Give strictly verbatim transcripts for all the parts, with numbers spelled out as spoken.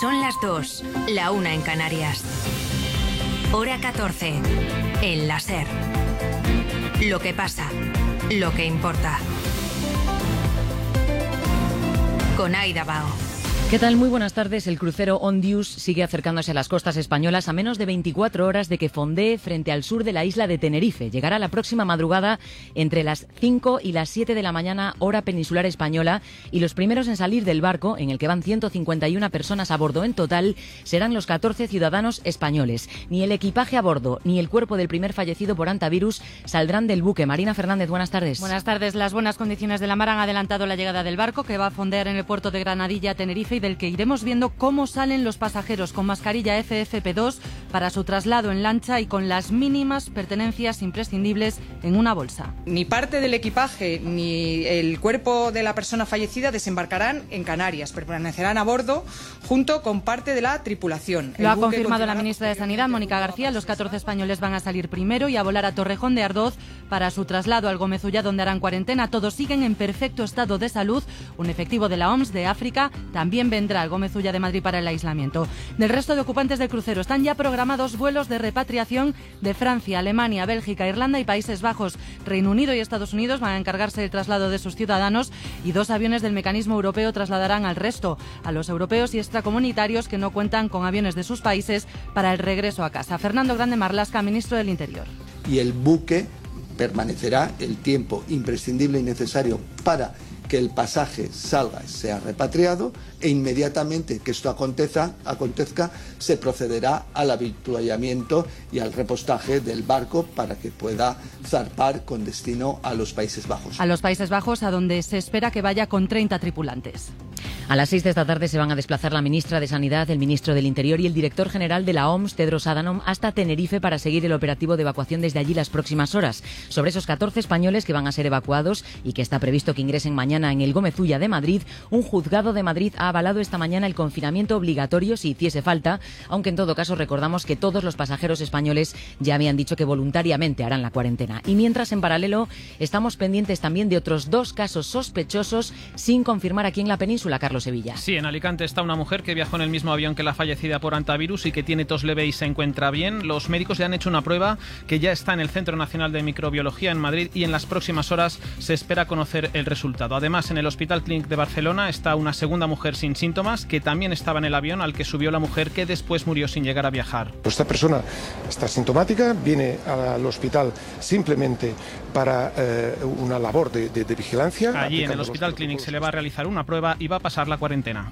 Son las dos, la una en Canarias. Hora catorce, en la SER. Lo que pasa, lo que importa. Con Aida Bao. ¿Qué tal? Muy buenas tardes. El crucero Ondius sigue acercándose a las costas españolas a menos de veinticuatro horas de que fondee frente al sur de la isla de Tenerife. Llegará la próxima madrugada entre las cinco y las siete de la mañana, hora peninsular española, y los primeros en salir del barco, en el que van ciento cincuenta y una personas a bordo en total, serán los catorce ciudadanos españoles. Ni el equipaje a bordo ni el cuerpo del primer fallecido por hantavirus saldrán del buque. Marina Fernández, buenas tardes. Buenas tardes. Las buenas condiciones de la mar han adelantado la llegada del barco, que va a fondear en el puerto de Granadilla, Tenerife, y del que iremos viendo cómo salen los pasajeros con mascarilla F F P dos para su traslado en lancha y con las mínimas pertenencias imprescindibles en una bolsa. Ni parte del equipaje ni el cuerpo de la persona fallecida desembarcarán en Canarias, permanecerán a bordo junto con parte de la tripulación. Lo ha confirmado la ministra de Sanidad, Mónica García. Los catorce españoles van a salir primero y a volar a Torrejón de Ardoz para su traslado al Gómez-Ullá, donde harán cuarentena. Todos siguen en perfecto estado de salud. Un efectivo de la O M S de África también vendrá al Gómez-Ullá de Madrid para el aislamiento. Del resto de ocupantes del crucero están ya programados vuelos de repatriación de Francia, Alemania, Bélgica, Irlanda y Países Bajos. Reino Unido y Estados Unidos van a encargarse del traslado de sus ciudadanos y dos aviones del mecanismo europeo trasladarán al resto, a los europeos y extracomunitarios que no cuentan con aviones de sus países para el regreso a casa. Fernando Grande Marlaska, ministro del Interior. Y el buque permanecerá el tiempo imprescindible y necesario para que el pasaje salga y sea repatriado, e inmediatamente que esto acontezca, acontezca se procederá al avituallamiento y al repostaje del barco para que pueda zarpar con destino a los Países Bajos. A los Países Bajos, a donde se espera que vaya con treinta tripulantes. A las seis de esta tarde se van a desplazar la ministra de Sanidad, el ministro del Interior y el director general de la O M S, Tedros Adhanom, hasta Tenerife para seguir el operativo de evacuación desde allí las próximas horas. Sobre esos catorce españoles que van a ser evacuados y que está previsto que ingresen mañana en el Gómez-Ullá de Madrid, un juzgado de Madrid ha avalado esta mañana el confinamiento obligatorio si hiciese falta, aunque en todo caso recordamos que todos los pasajeros españoles ya habían dicho que voluntariamente harán la cuarentena. Y mientras, en paralelo, estamos pendientes también de otros dos casos sospechosos sin confirmar aquí en la península, Carlos Sevilla. Sí, en Alicante está una mujer que viajó en el mismo avión que la fallecida por hantavirus y que tiene tos leve y se encuentra bien. Los médicos le han hecho una prueba que ya está en el Centro Nacional de Microbiología en Madrid y en las próximas horas se espera conocer el resultado. Además, en el Hospital Clínic de Barcelona está una segunda mujer sin síntomas que también estaba en el avión al que subió la mujer, que después murió sin llegar a viajar. Esta persona está sintomática, viene al hospital simplemente para eh, una labor de, de, de vigilancia. Allí en el Hospital Clínic se le va a realizar una prueba y va a pasar la cuarentena.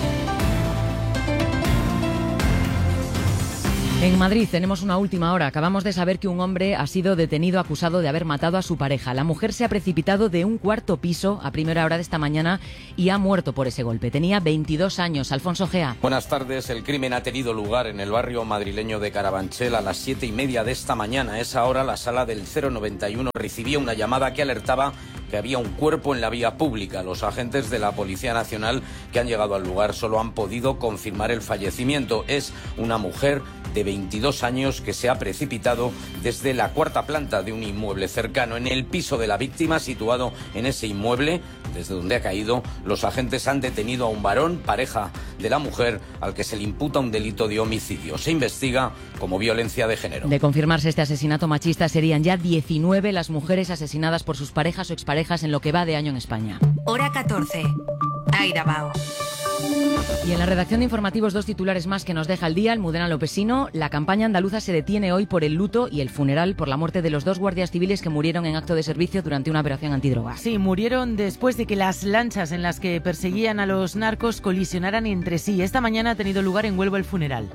En Madrid tenemos una última hora. Acabamos de saber que un hombre ha sido detenido acusado de haber matado a su pareja. La mujer se ha precipitado de un cuarto piso a primera hora de esta mañana y ha muerto por ese golpe. Tenía veintidós años. Alfonso Gea. Buenas tardes. El crimen ha tenido lugar en el barrio madrileño de Carabanchel a las siete y media de esta mañana. A esa hora la sala del cero noventa y uno recibía una llamada que alertaba que había un cuerpo en la vía pública. Los agentes de la Policía Nacional que han llegado al lugar solo han podido confirmar el fallecimiento. Es una mujer de veintidós años que se ha precipitado desde la cuarta planta de un inmueble cercano. En el piso de la víctima, situado en ese inmueble, desde donde ha caído, los agentes han detenido a un varón, pareja de la mujer, al que se le imputa un delito de homicidio. Se investiga como violencia de género. De confirmarse este asesinato machista, serían ya diecinueve las mujeres asesinadas por sus parejas o exparejas en lo que va de año en España. Hora catorce. Aida Bao. Y en la redacción de informativos, dos titulares más que nos deja el día. Almudena Lopesino: la campaña andaluza se detiene hoy por el luto y el funeral por la muerte de los dos guardias civiles que murieron en acto de servicio durante una operación antidrogas. Sí, murieron después de que las lanchas en las que perseguían a los narcos colisionaran entre sí. Esta mañana ha tenido lugar en Huelva el funeral.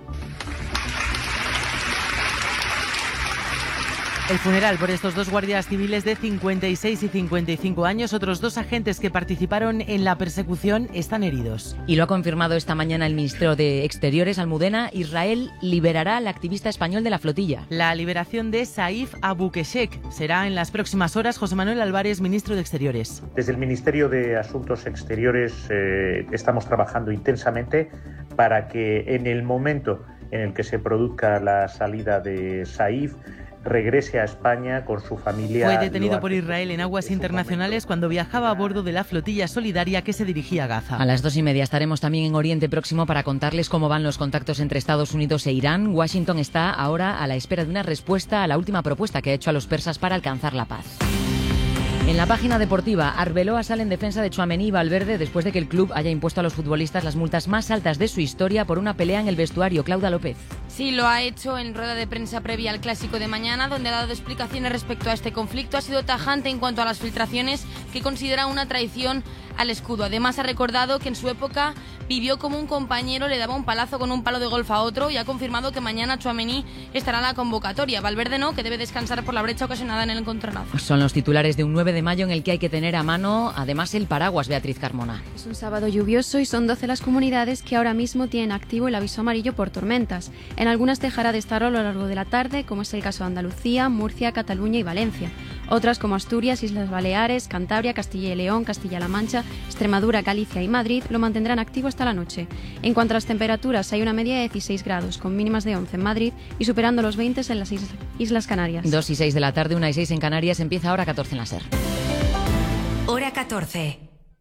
El funeral por estos dos guardias civiles de cincuenta y seis y cincuenta y cinco años. Otros dos agentes que participaron en la persecución están heridos. Y lo ha confirmado esta mañana el ministro de Exteriores, Almudena. Israel liberará al activista español de la flotilla. La liberación de Saif Abukeshek será en las próximas horas. José Manuel Álvarez, ministro de Exteriores. Desde el Ministerio de Asuntos Exteriores eh, estamos trabajando intensamente para que en el momento en el que se produzca la salida de Saif, regrese a España con su familia. Fue detenido por Israel en aguas internacionales cuando viajaba a bordo de la flotilla solidaria que se dirigía a Gaza. A las dos y media estaremos también en Oriente Próximo para contarles cómo van los contactos entre Estados Unidos e Irán. Washington está ahora a la espera de una respuesta a la última propuesta que ha hecho a los persas para alcanzar la paz. En la página deportiva, Arbeloa sale en defensa de Tchouaméni y Valverde después de que el club haya impuesto a los futbolistas las multas más altas de su historia por una pelea en el vestuario. Claudia López. Sí, lo ha hecho en rueda de prensa previa al Clásico de mañana, donde ha dado explicaciones respecto a este conflicto. Ha sido tajante en cuanto a las filtraciones que considera una traición al escudo. Además, ha recordado que en su época vivió como un compañero le daba un palazo con un palo de golf a otro y ha confirmado que mañana Tchouaméni estará en la convocatoria. Valverde no, que debe descansar por la brecha ocasionada en el encontronazo. Son los titulares de un nueve de mayo en el que hay que tener a mano, además, el paraguas, Beatriz Carmona. Es un sábado lluvioso y son doce las comunidades que ahora mismo tienen activo el aviso amarillo por tormentas. En algunas dejará de estar a lo largo de la tarde, como es el caso de Andalucía, Murcia, Cataluña y Valencia. Otras, como Asturias, Islas Baleares, Cantabria, Castilla y León, Castilla-La Mancha, Extremadura, Galicia y Madrid, lo mantendrán activo hasta la noche. En cuanto a las temperaturas, hay una media de dieciséis grados, con mínimas de once en Madrid y superando los veinte en las Islas Canarias. dos y seis de la tarde, una y seis en Canarias, empieza Hora catorce en la SER. Hora catorce.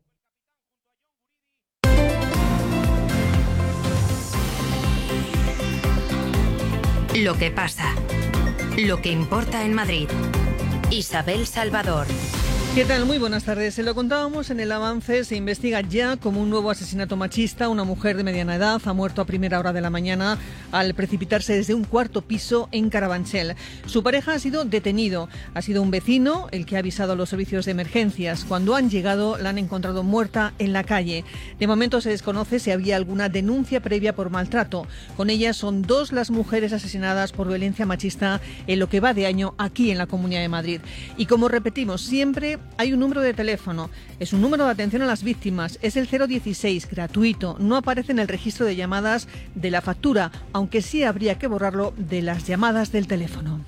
Lo que pasa. Lo que importa en Madrid. Isabel Salvador. ¿Qué tal? Muy buenas tardes. Se lo contábamos en el avance. Se investiga ya como un nuevo asesinato machista. Una mujer de mediana edad ha muerto a primera hora de la mañana al precipitarse desde un cuarto piso en Carabanchel. Su pareja ha sido detenido. Ha sido un vecino el que ha avisado a los servicios de emergencias. Cuando han llegado, la han encontrado muerta en la calle. De momento se desconoce si había alguna denuncia previa por maltrato. Con ella son dos las mujeres asesinadas por violencia machista en lo que va de año aquí en la Comunidad de Madrid. Y como repetimos siempre, hay un número de teléfono, es un número de atención a las víctimas, es el cero dieciséis, gratuito, no aparece en el registro de llamadas de la factura, aunque sí habría que borrarlo de las llamadas del teléfono.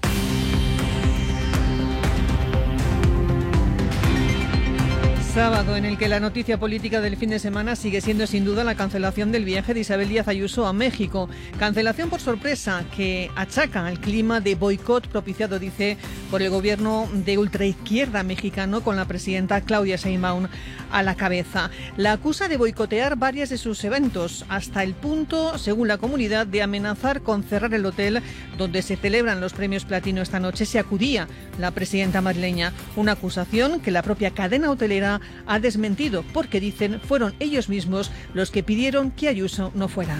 Sábado en el que la noticia política del fin de semana sigue siendo sin duda la cancelación del viaje de Isabel Díaz Ayuso a México. Cancelación por sorpresa que achaca al clima de boicot propiciado, dice, por el gobierno de ultraizquierda mexicano con la presidenta Claudia Sheinbaum a la cabeza. La acusa de boicotear varios de sus eventos, hasta el punto, según la comunidad, de amenazar con cerrar el hotel donde se celebran los premios Platino esta noche si acudía la presidenta madrileña. Una acusación que la propia cadena hotelera ha desmentido porque dicen fueron ellos mismos los que pidieron que Ayuso no fuera.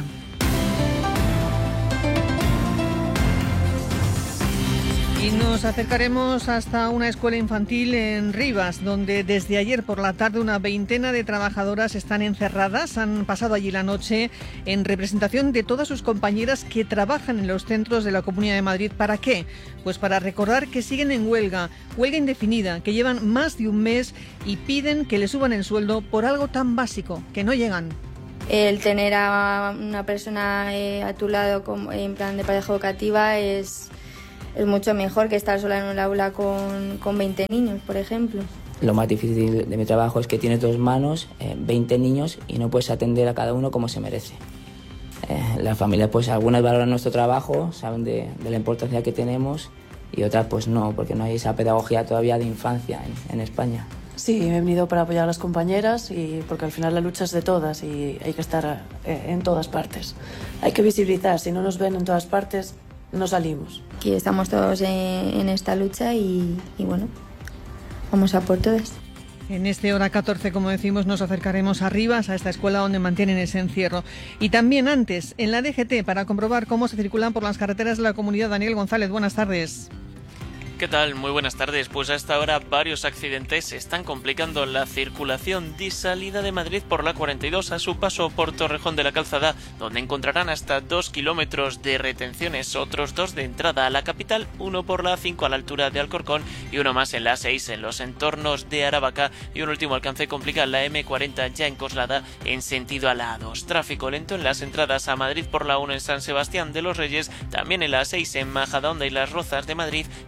Y nos acercaremos hasta una escuela infantil en Rivas, donde desde ayer por la tarde una veintena de trabajadoras están encerradas. Han pasado allí la noche en representación de todas sus compañeras que trabajan en los centros de la Comunidad de Madrid. ¿Para qué? Pues para recordar que siguen en huelga, huelga indefinida, que llevan más de un mes y piden que les suban el sueldo por algo tan básico, que no llegan. El tener a una persona eh, a tu lado como, en plan de pareja educativa es... es mucho mejor que estar sola en un aula con, con veinte niños, por ejemplo. Lo más difícil de mi trabajo es que tienes dos manos, eh, veinte niños, y no puedes atender a cada uno como se merece. Eh, las familias, pues algunas valoran nuestro trabajo, saben de, de la importancia que tenemos, y otras pues no, porque no hay esa pedagogía todavía de infancia en, en España. Sí, he venido para apoyar a las compañeras, y porque al final la lucha es de todas y hay que estar eh, en todas partes. Hay que visibilizar, si no nos ven en todas partes, no salimos. Aquí estamos todos en, en esta lucha y, y bueno, vamos a por todas. En este Hora catorce, como decimos, nos acercaremos a Rivas, a esta escuela donde mantienen ese encierro. Y también antes, en la D G T, para comprobar cómo se circulan por las carreteras de la comunidad. Daniel González, buenas tardes. ¿Qué tal? Muy buenas tardes. Pues a esta hora varios accidentes están complicando la circulación de salida de Madrid por la cuarenta y dos a su paso por Torrejón de la Calzada, donde encontrarán hasta dos kilómetros de retenciones, otros dos de entrada a la capital, uno por la A cinco a la altura de Alcorcón y uno más en la A seis en los entornos de Aravaca, y un último alcance complica la eme cuarenta ya en Coslada en sentido a la A dos. Tráfico lento en las entradas a Madrid por la uno en San Sebastián de los Reyes, también en la A seis en Majadahonda y Las Rozas de Madrid, y ya de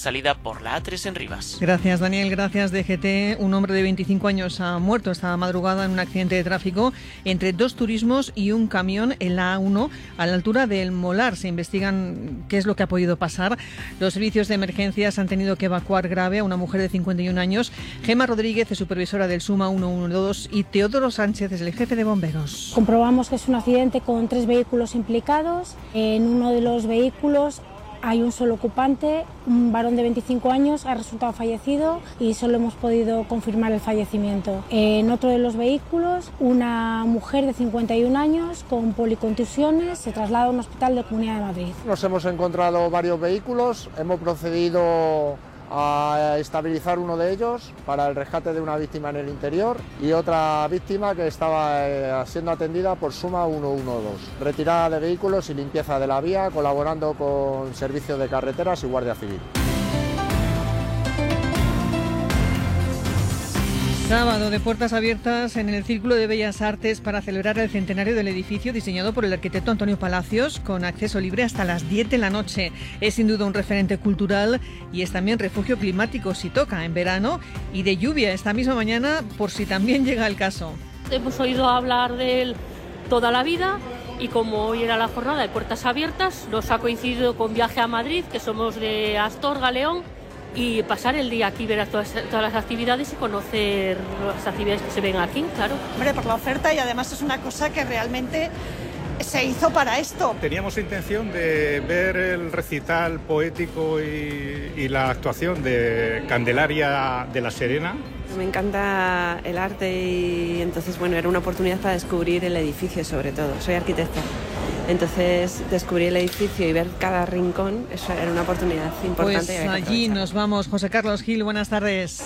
salida por la A tres en Rivas. Gracias, Daniel. Gracias, D G T. Un hombre de veinticinco años ha muerto esta madrugada en un accidente de tráfico entre dos turismos y un camión en la A uno a la altura del Molar. Se investigan qué es lo que ha podido pasar. Los servicios de emergencias han tenido que evacuar grave a una mujer de cincuenta y un años. Gema Rodríguez es supervisora del SUMA ciento doce y Teodoro Sánchez es el jefe de bomberos. Comprobamos que es un accidente con tres vehículos implicados. En uno de los vehículos hay un solo ocupante, un varón de veinticinco años, ha resultado fallecido y solo hemos podido confirmar el fallecimiento. En otro de los vehículos, una mujer de cincuenta y un años con policontusiones se traslada a un hospital de Comunidad de Madrid. Nos hemos encontrado varios vehículos, hemos procedido a estabilizar uno de ellos para el rescate de una víctima en el interior y otra víctima que estaba eh, siendo atendida por SUMA ciento doce. Retirada de vehículos y limpieza de la vía, colaborando con servicios de carreteras y Guardia Civil. Sábado de puertas abiertas en el Círculo de Bellas Artes para celebrar el centenario del edificio diseñado por el arquitecto Antonio Palacios, con acceso libre hasta las diez de la noche. Es sin duda un referente cultural y es también refugio climático si toca en verano, y de lluvia esta misma mañana por si también llega el caso. Hemos oído hablar de él toda la vida y como hoy era la jornada de puertas abiertas, nos ha coincidido con viaje a Madrid, que somos de Astorga, León, y pasar el día aquí, ver todas, todas las actividades y conocer las actividades que se ven aquí, claro. Hombre, por la oferta, y además es una cosa que realmente se hizo para esto. Teníamos intención de ver el recital poético y, y la actuación de Candelaria de la Serena. Me encanta el arte y entonces, bueno, era una oportunidad para descubrir el edificio sobre todo. Soy arquitecta. Entonces, descubrir el edificio y ver cada rincón, eso era una oportunidad importante. Pues allí nos vamos. José Carlos Gil, buenas tardes.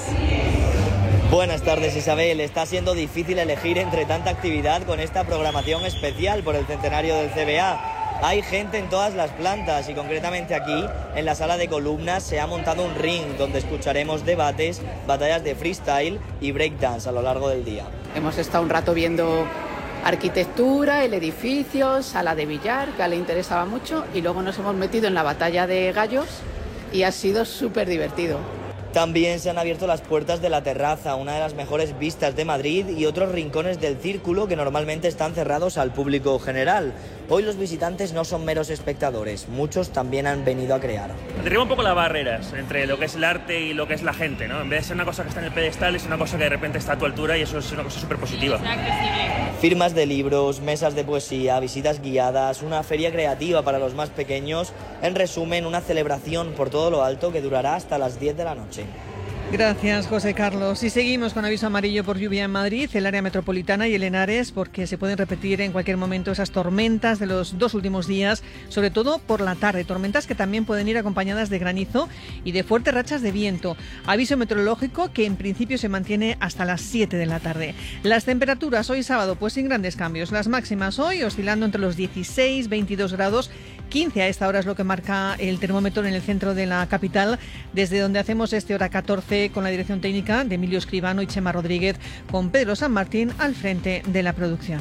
Buenas tardes, Isabel. Está siendo difícil elegir entre tanta actividad con esta programación especial por el centenario del C B A. Hay gente en todas las plantas y concretamente aquí, en la sala de columnas, se ha montado un ring donde escucharemos debates, batallas de freestyle y breakdance a lo largo del día. Hemos estado un rato viendo arquitectura, el edificio, sala de billar, que le interesaba mucho, y luego nos hemos metido en la batalla de gallos y ha sido súper divertido. También se han abierto las puertas de la terraza, una de las mejores vistas de Madrid, y otros rincones del círculo que normalmente están cerrados al público general. Hoy los visitantes no son meros espectadores, muchos también han venido a crear. Derriba un poco las barreras entre lo que es el arte y lo que es la gente, ¿no? En vez de ser una cosa que está en el pedestal, es una cosa que de repente está a tu altura y eso es una cosa súper positiva. Firmas de libros, mesas de poesía, visitas guiadas, una feria creativa para los más pequeños. En resumen, una celebración por todo lo alto que durará hasta las diez de la noche. Gracias, José Carlos. Y seguimos con aviso amarillo por lluvia en Madrid, el área metropolitana y el Henares, porque se pueden repetir en cualquier momento esas tormentas de los dos últimos días, sobre todo por la tarde. Tormentas que también pueden ir acompañadas de granizo y de fuertes rachas de viento. Aviso meteorológico que en principio se mantiene hasta las siete de la tarde. Las temperaturas hoy sábado, pues sin grandes cambios. Las máximas hoy oscilando entre los dieciséis, veintidós grados. quince a esta hora es lo que marca el termómetro en el centro de la capital, desde donde hacemos este Hora catorce con la dirección técnica de Emilio Escribano y Chema Rodríguez, con Pedro San Martín al frente de la producción.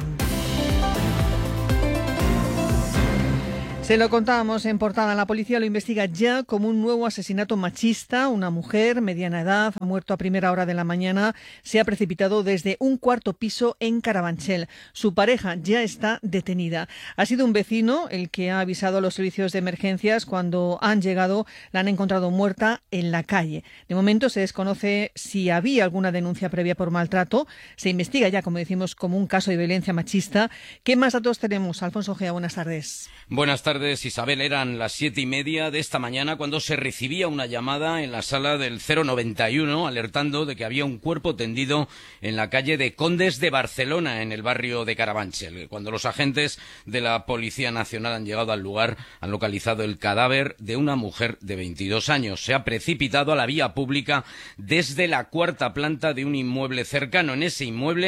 Se lo contábamos en portada. La policía lo investiga ya como un nuevo asesinato machista. Una mujer, mediana edad, ha muerto a primera hora de la mañana. Se ha precipitado desde un cuarto piso en Carabanchel. Su pareja ya está detenida. Ha sido un vecino el que ha avisado a los servicios de emergencias. Cuando han llegado, la han encontrado muerta en la calle. De momento se desconoce si había alguna denuncia previa por maltrato. Se investiga ya, como decimos, como un caso de violencia machista. ¿Qué más datos tenemos? Alfonso Gea, buenas tardes. Buenas tardes. Isabel, eran las siete y media de esta mañana cuando se recibía una llamada en la sala del cero noventa y uno alertando de que había un cuerpo tendido en la calle de Condes de Barcelona, en el barrio de Carabanchel. Cuando los agentes de la Policía Nacional han llegado al lugar, han localizado el cadáver de una mujer de veintidós años. Se ha precipitado a la vía pública desde la cuarta planta de un inmueble cercano. En ese inmueble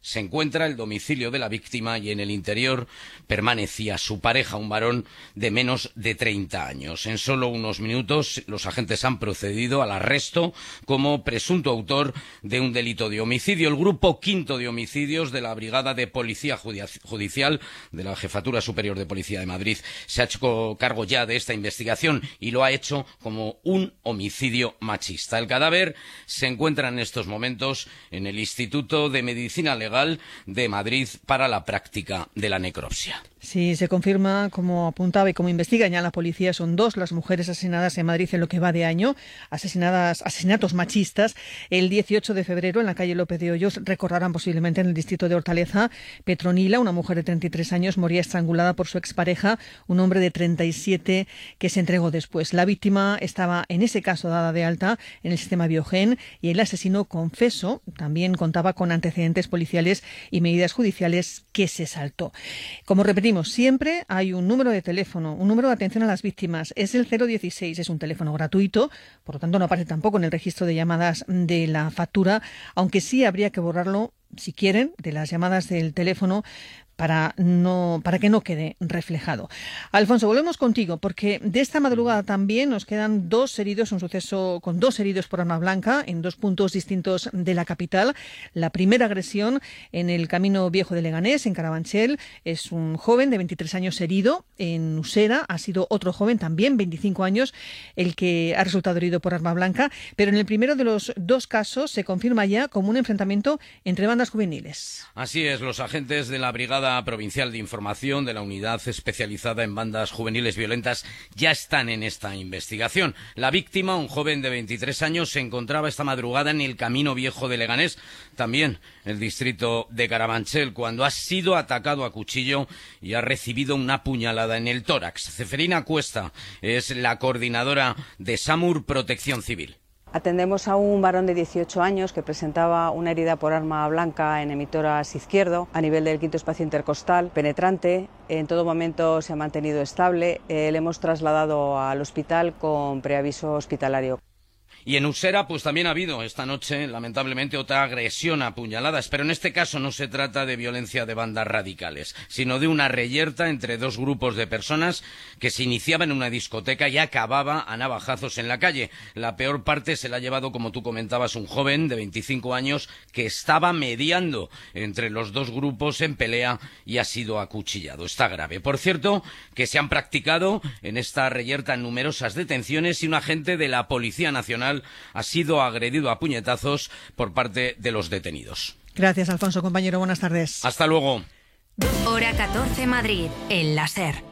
se encuentra el domicilio de la víctima y en el interior permanecía su pareja, un varón de menos de treinta años. En solo unos minutos los agentes han procedido al arresto como presunto autor de un delito de homicidio. El grupo quinto de homicidios de la Brigada de Policía Judicial de la Jefatura Superior de Policía de Madrid se ha hecho cargo ya de esta investigación y lo ha hecho como un homicidio machista. El cadáver se encuentra en estos momentos en el Instituto de Medicina Legal de Madrid para la práctica de la necropsia. Sí, se confirma, como apuntaba y como investiga ya la policía, son dos las mujeres asesinadas en Madrid en lo que va de año, asesinadas, asesinatos machistas. El dieciocho de febrero en la calle López de Hoyos, recordarán posiblemente en el distrito de Hortaleza, Petronila, una mujer de treinta y tres años, moría estrangulada por su expareja, un hombre de treinta y siete que se entregó después. La víctima estaba en ese caso dada de alta en el sistema Biogen y el asesino confeso también contaba con antecedentes policiales y medidas judiciales que se saltó. Como repetimos, siempre hay un número de teléfono, un número de atención a las víctimas. Es el cero dieciséis, es un teléfono gratuito, por lo tanto no aparece tampoco en el registro de llamadas de la factura, aunque sí habría que borrarlo, si quieren, de las llamadas del teléfono para no para que no quede reflejado. Alfonso, volvemos contigo, porque de esta madrugada también nos quedan dos heridos, un suceso con dos heridos por arma blanca en dos puntos distintos de la capital. La primera agresión en el Camino Viejo de Leganés, en Carabanchel, es un joven de veintitrés años herido. En Usera ha sido otro joven, también veinticinco años, el que ha resultado herido por arma blanca, pero en el primero de los dos casos se confirma ya como un enfrentamiento entre bandas juveniles. Así es, los agentes de la Brigada Provincial de Información de la Unidad Especializada en Bandas Juveniles Violentas ya están en esta investigación. La víctima, un joven de veintitrés años, se encontraba esta madrugada en el Camino Viejo de Leganés, también el distrito de Carabanchel, cuando ha sido atacado a cuchillo y ha recibido una puñalada en el tórax. Ceferina Cuesta es la coordinadora de SAMUR Protección Civil. Atendemos a un varón de dieciocho años que presentaba una herida por arma blanca en hemitórax izquierdo a nivel del quinto espacio intercostal, penetrante. En todo momento se ha mantenido estable. Eh, le hemos trasladado al hospital con preaviso hospitalario. Y en Usera, pues también ha habido esta noche, lamentablemente, otra agresión a puñaladas, pero en este caso no se trata de violencia de bandas radicales, sino de una reyerta entre dos grupos de personas que se iniciaba en una discoteca y acababa a navajazos en la calle. La peor parte se la ha llevado, como tú comentabas, un joven de veinticinco años que estaba mediando entre los dos grupos en pelea y ha sido acuchillado. Está grave. Por cierto, que se han practicado en esta reyerta numerosas detenciones y un agente de la Policía Nacional ha sido agredido a puñetazos por parte de los detenidos. Gracias, Alfonso, compañero. Buenas tardes. Hasta luego. Hora catorce Madrid, en la SER.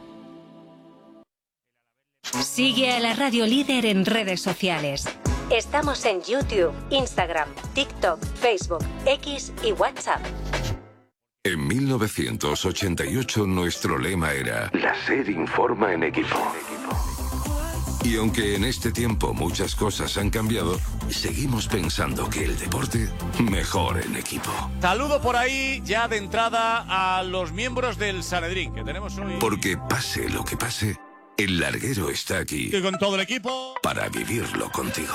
Sigue a la Radio Líder en redes sociales. Estamos en YouTube, Instagram, TikTok, Facebook, X y WhatsApp. En mil novecientos ochenta y ocho nuestro lema era La SER informa en equipo. Y aunque en este tiempo muchas cosas han cambiado, seguimos pensando que el deporte mejor en equipo. Saludo por ahí ya de entrada a los miembros del Sanedrín que tenemos hoy. Porque pase lo que pase, el larguero está aquí. Y con todo el equipo. Para vivirlo contigo.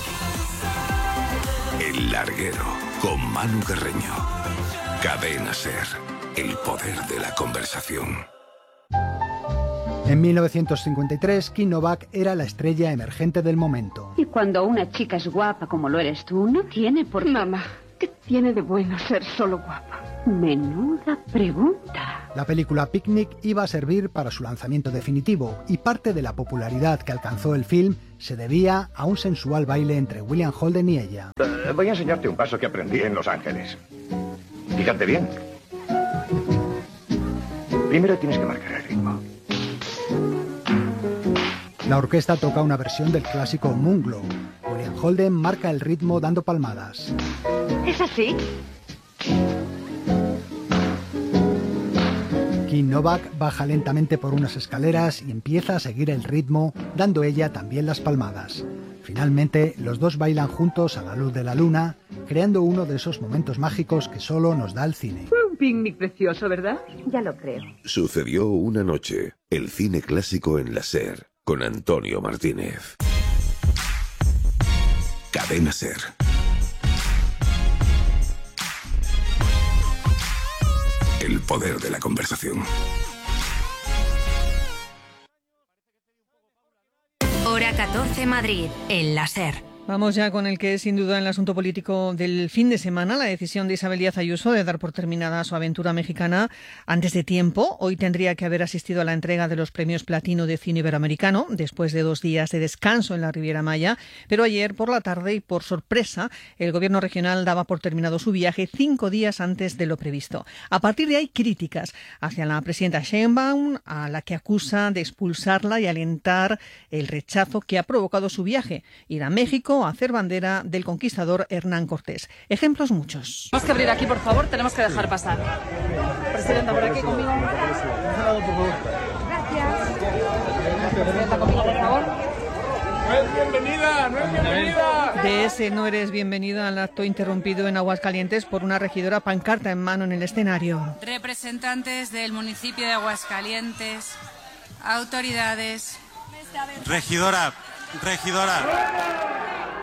El larguero con Manu Carreño. Cadena SER. El poder de la conversación. En mil novecientos cincuenta y tres, Kim Novak era la estrella emergente del momento. Y cuando una chica es guapa como lo eres tú, no tiene por qué... Mamá, ¿qué tiene de bueno ser solo guapa? Menuda pregunta. La película Picnic iba a servir para su lanzamiento definitivo y parte de la popularidad que alcanzó el film se debía a un sensual baile entre William Holden y ella. Uh, voy a enseñarte un paso que aprendí en Los Ángeles. Fíjate bien. Primero tienes que marcar el ritmo. La orquesta toca una versión del clásico Moonglow. William Holden marca el ritmo dando palmadas. ¿Es así? Kim Novak baja lentamente por unas escaleras y empieza a seguir el ritmo, dando ella también las palmadas. Finalmente, los dos bailan juntos a la luz de la luna, creando uno de esos momentos mágicos que solo nos da el cine. Fue un picnic precioso, ¿verdad? Ya lo creo. Sucedió una noche, el cine clásico en la SER, con Antonio Martínez. Cadena SER. El poder de la conversación. Hora catorce Madrid, en la SER. Vamos ya con el que es sin duda el asunto político del fin de semana, la decisión de Isabel Díaz Ayuso de dar por terminada su aventura mexicana antes de tiempo. Hoy tendría que haber asistido a la entrega de los premios Platino de Cine Iberoamericano, después de dos días de descanso en la Riviera Maya, pero ayer por la tarde y por sorpresa, el gobierno regional daba por terminado su viaje cinco días antes de lo previsto. A partir de ahí, críticas hacia la presidenta Sheinbaum, a la que acusa de expulsarla y alentar el rechazo que ha provocado su viaje, ir a México a hacer bandera del conquistador Hernán Cortés. Ejemplos muchos. Tenemos que abrir aquí, por favor, tenemos que dejar pasar. Presidenta, por aquí conmigo. Gracias. Presidenta, conmigo, por favor. No es bienvenida, no es bienvenida. De ese no eres bienvenida al acto interrumpido en Aguascalientes por una regidora, pancarta en mano en el escenario. Representantes del municipio de Aguascalientes, autoridades. Regidora, regidora.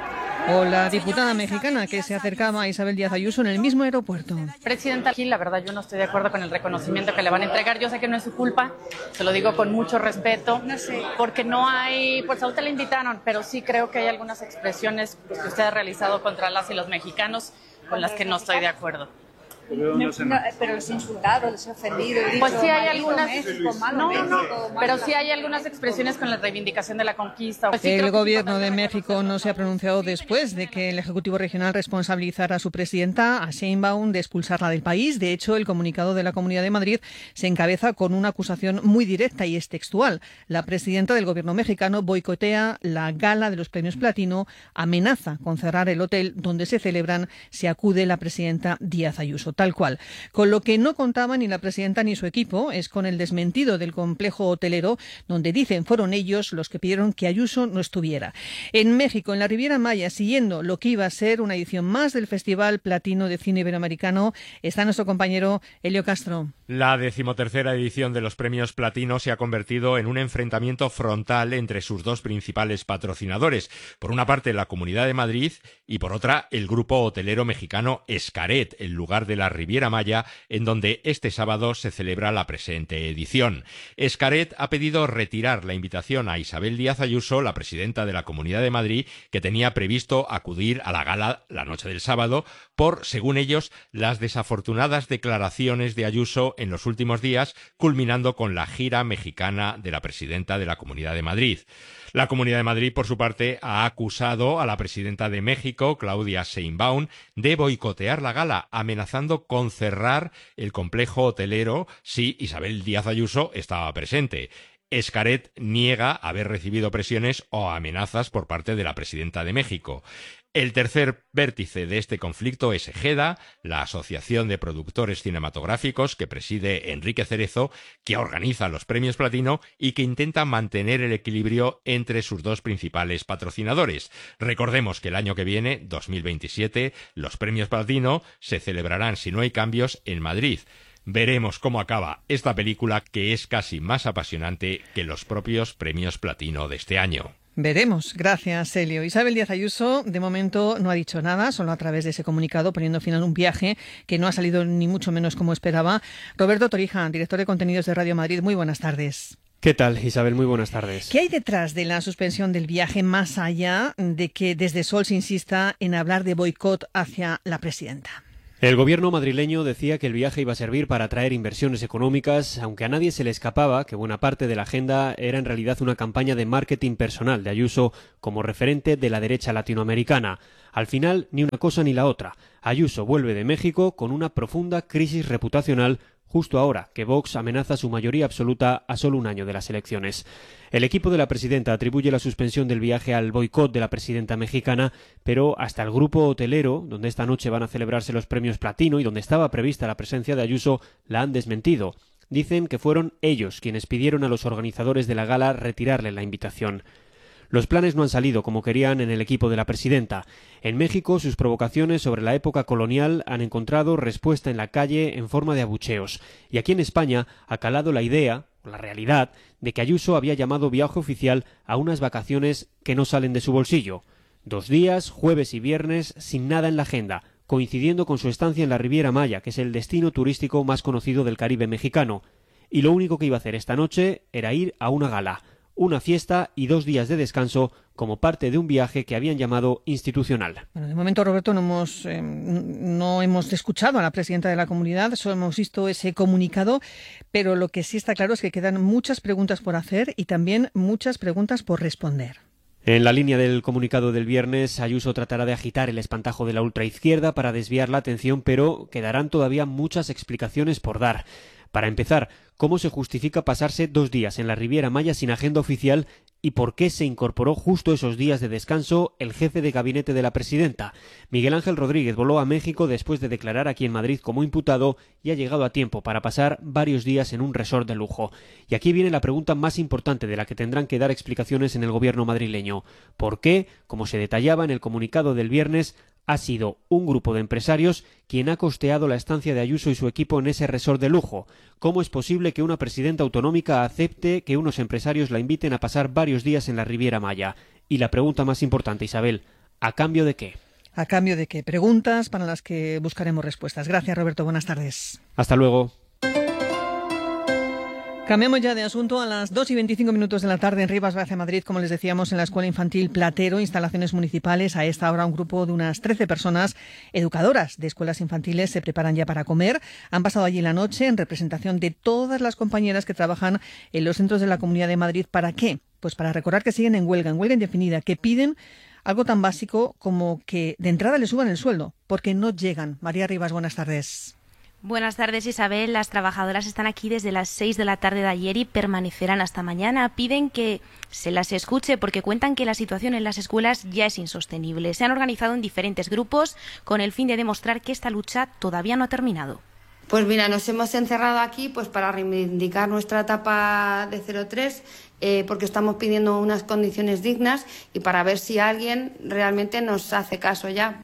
O la diputada mexicana que se acercaba a Isabel Díaz Ayuso en el mismo aeropuerto. Presidenta, aquí la verdad yo no estoy de acuerdo con el reconocimiento que le van a entregar. Yo sé que no es su culpa, se lo digo con mucho respeto, no sé, porque no hay, pues a usted le invitaron, pero sí creo que hay algunas expresiones pues, que usted ha realizado contra las y los mexicanos con las que no estoy de acuerdo. Pero, no no, pero los he insultado, los he ofendido. He dicho, pues sí hay algunas, México, malo, no, México, no, malo. pero sí hay algunas expresiones con la reivindicación de la conquista. Pues sí, el gobierno sí de México no se ha pronunciado después de que el Ejecutivo Regional responsabilizara a su presidenta, a Sheinbaum, de expulsarla del país. De hecho, el comunicado de la Comunidad de Madrid se encabeza con una acusación muy directa y es textual. La presidenta del gobierno mexicano boicotea la gala de los premios Platino, amenaza con cerrar el hotel donde se celebran si acude la presidenta Díaz Ayuso, tal cual. Con lo que no contaba ni la presidenta ni su equipo es con el desmentido del complejo hotelero, donde dicen fueron ellos los que pidieron que Ayuso no estuviera. En México, en la Riviera Maya, siguiendo lo que iba a ser una edición más del Festival Platino de Cine Iberoamericano, está nuestro compañero Helio Castro. La decimotercera edición de los premios Platino se ha convertido en un enfrentamiento frontal entre sus dos principales patrocinadores. Por una parte, la Comunidad de Madrid y por otra, el grupo hotelero mexicano Xcaret, el lugar de la Riviera Maya, en donde este sábado se celebra la presente edición. Xcaret ha pedido retirar la invitación a Isabel Díaz Ayuso, la presidenta de la Comunidad de Madrid, que tenía previsto acudir a la gala la noche del sábado, por, según ellos, las desafortunadas declaraciones de Ayuso en los últimos días, culminando con la gira mexicana de la presidenta de la Comunidad de Madrid. La Comunidad de Madrid, por su parte, ha acusado a la presidenta de México, Claudia Sheinbaum, de boicotear la gala, amenazando con cerrar el complejo hotelero si Isabel Díaz Ayuso estaba presente. Xcaret niega haber recibido presiones o amenazas por parte de la presidenta de México. El tercer vértice de este conflicto es EGEDA, la Asociación de Productores Cinematográficos que preside Enrique Cerezo, que organiza los premios Platino y que intenta mantener el equilibrio entre sus dos principales patrocinadores. Recordemos que el año que viene, dos mil veintisiete, los premios Platino se celebrarán, si no hay cambios, en Madrid. Veremos cómo acaba esta película, que es casi más apasionante que los propios premios Platino de este año. Veremos. Gracias, Helio. Isabel Díaz Ayuso, de momento, no ha dicho nada, solo a través de ese comunicado, poniendo fin a un viaje que no ha salido ni mucho menos como esperaba. Roberto Torija, director de contenidos de Radio Madrid, muy buenas tardes. ¿Qué tal, Isabel? Muy buenas tardes. ¿Qué hay detrás de la suspensión del viaje, más allá de que desde Sol se insista en hablar de boicot hacia la presidenta? El gobierno madrileño decía que el viaje iba a servir para atraer inversiones económicas, aunque a nadie se le escapaba que buena parte de la agenda era en realidad una campaña de marketing personal de Ayuso como referente de la derecha latinoamericana. Al final, ni una cosa ni la otra. Ayuso vuelve de México con una profunda crisis reputacional justo ahora que Vox amenaza su mayoría absoluta a solo un año de las elecciones. El equipo de la presidenta atribuye la suspensión del viaje al boicot de la presidenta mexicana, pero hasta el grupo hotelero, donde esta noche van a celebrarse los premios Platino y donde estaba prevista la presencia de Ayuso, la han desmentido. Dicen que fueron ellos quienes pidieron a los organizadores de la gala retirarle la invitación. Los planes no han salido como querían en el equipo de la presidenta. En México, sus provocaciones sobre la época colonial han encontrado respuesta en la calle en forma de abucheos. Y aquí en España ha calado la idea, la realidad, de que Ayuso había llamado viaje oficial a unas vacaciones que no salen de su bolsillo. Dos días, jueves y viernes, sin nada en la agenda, coincidiendo con su estancia en la Riviera Maya, que es el destino turístico más conocido del Caribe mexicano. Y lo único que iba a hacer esta noche era ir a una gala, una fiesta y dos días de descanso como parte de un viaje que habían llamado institucional. Bueno, de momento, Roberto, no hemos, eh, no hemos escuchado a la presidenta de la comunidad, solo hemos visto ese comunicado, pero lo que sí está claro es que quedan muchas preguntas por hacer y también muchas preguntas por responder. En la línea del comunicado del viernes, Ayuso tratará de agitar el espantajo de la ultraizquierda para desviar la atención, pero quedarán todavía muchas explicaciones por dar. Para empezar, ¿cómo se justifica pasarse dos días en la Riviera Maya sin agenda oficial y por qué se incorporó justo esos días de descanso el jefe de gabinete de la presidenta? Miguel Ángel Rodríguez voló a México después de declarar aquí en Madrid como imputado y ha llegado a tiempo para pasar varios días en un resort de lujo. Y aquí viene la pregunta más importante de la que tendrán que dar explicaciones en el gobierno madrileño. ¿Por qué, como se detallaba en el comunicado del viernes, ha sido un grupo de empresarios quien ha costeado la estancia de Ayuso y su equipo en ese resort de lujo? ¿Cómo es posible que una presidenta autonómica acepte que unos empresarios la inviten a pasar varios días en la Riviera Maya? Y la pregunta más importante, Isabel, ¿a cambio de qué? ¿A cambio de qué? Preguntas para las que buscaremos respuestas. Gracias, Roberto. Buenas tardes. Hasta luego. Cambiamos ya de asunto. A las dos y veinticinco minutos de la tarde en Rivas Vacia, Madrid, como les decíamos, en la Escuela Infantil Platero, instalaciones municipales. A esta hora un grupo de unas trece personas, educadoras de escuelas infantiles, se preparan ya para comer. Han pasado allí la noche en representación de todas las compañeras que trabajan en los centros de la Comunidad de Madrid. ¿Para qué? Pues para recordar que siguen en huelga, en huelga indefinida, que piden algo tan básico como que de entrada les suban el sueldo, porque no llegan. María Rivas, buenas tardes. Buenas tardes, Isabel. Las trabajadoras están aquí desde las seis de la tarde de ayer y permanecerán hasta mañana. Piden que se las escuche porque cuentan que la situación en las escuelas ya es insostenible. Se han organizado en diferentes grupos con el fin de demostrar que esta lucha todavía no ha terminado. Pues mira, nos hemos encerrado aquí pues para reivindicar nuestra etapa de cero tres, eh, porque estamos pidiendo unas condiciones dignas y para ver si alguien realmente nos hace caso ya.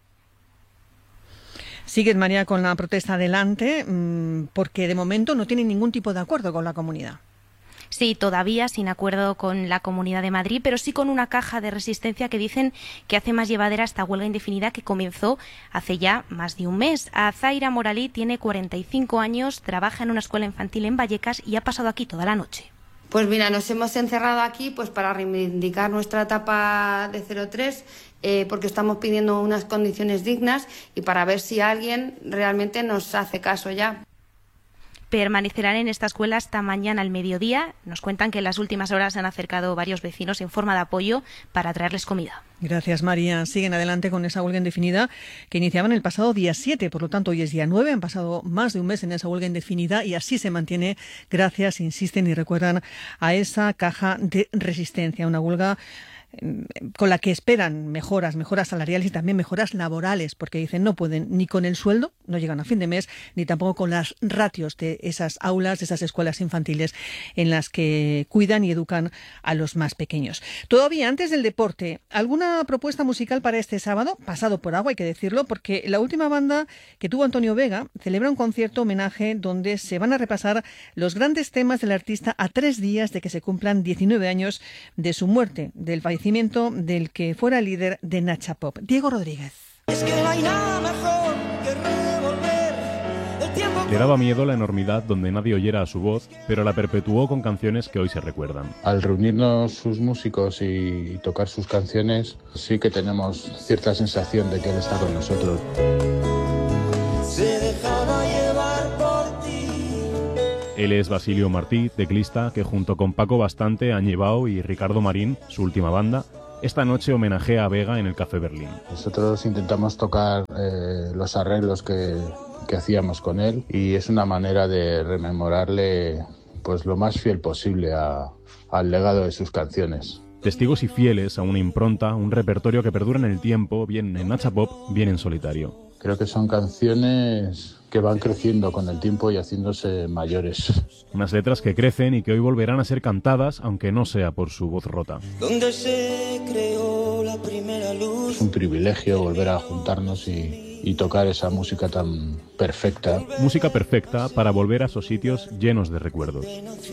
Sigues, María, con la protesta adelante, porque de momento no tienen ningún tipo de acuerdo con la comunidad. Sí, todavía sin acuerdo con la Comunidad de Madrid, pero sí con una caja de resistencia que dicen que hace más llevadera esta huelga indefinida que comenzó hace ya más de un mes. Azaira Moralí tiene cuarenta y cinco años, trabaja en una escuela infantil en Vallecas y ha pasado aquí toda la noche. Pues mira, nos hemos encerrado aquí pues para reivindicar nuestra etapa de cero tres, eh, porque estamos pidiendo unas condiciones dignas y para ver si alguien realmente nos hace caso ya. Permanecerán en esta escuela hasta mañana al mediodía. Nos cuentan que en las últimas horas se han acercado varios vecinos en forma de apoyo para traerles comida. Gracias, María. Siguen adelante con esa huelga indefinida que iniciaban el pasado día siete, por lo tanto hoy es día nueve. Han pasado más de un mes en esa huelga indefinida y así se mantiene gracias, insisten y recuerdan, a esa caja de resistencia. Una huelga con la que esperan mejoras, mejoras salariales y también mejoras laborales, porque dicen no pueden ni con el sueldo, no llegan a fin de mes, ni tampoco con las ratios de esas aulas, de esas escuelas infantiles en las que cuidan y educan a los más pequeños. Todavía antes del deporte, ¿alguna propuesta musical para este sábado? Pasado por agua, hay que decirlo, porque la última banda que tuvo Antonio Vega celebra un concierto homenaje donde se van a repasar los grandes temas del artista a tres días de que se cumplan diecinueve años de su muerte, del fallecimiento del que fuera líder de Nacha Pop. Diego Rodríguez. Es que no hay nada mejor que revolver el tiempo. Le daba miedo la enormidad donde nadie oyera su voz, pero la perpetuó con canciones que hoy se recuerdan. Al reunirnos sus músicos y tocar sus canciones, sí que tenemos cierta sensación de que él está con nosotros. Se dejaba llevar por ti. Él es Basilio Martí, teclista, que junto con Paco Bastante, Añebao y Ricardo Marín, su última banda, esta noche homenajea a Vega en el Café Berlín. Nosotros intentamos tocar eh, los arreglos que, que hacíamos con él y es una manera de rememorarle pues, lo más fiel posible a, al legado de sus canciones. Testigos y fieles a una impronta, un repertorio que perdura en el tiempo, bien en Nacha Pop, bien en solitario. Creo que son canciones que van creciendo con el tiempo y haciéndose mayores. Unas letras que crecen y que hoy volverán a ser cantadas, aunque no sea por su voz rota. Donde se creó la primera luz. Es un privilegio volver a juntarnos y, y tocar esa música tan perfecta. Música perfecta para volver a esos sitios llenos de recuerdos.